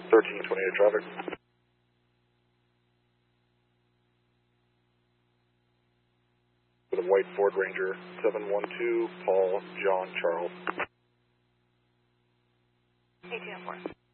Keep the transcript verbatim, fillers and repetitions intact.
thirteen twenty-eight traffic. With a white Ford Ranger, seven one two, Paul, John, Charles. eighteen oh four.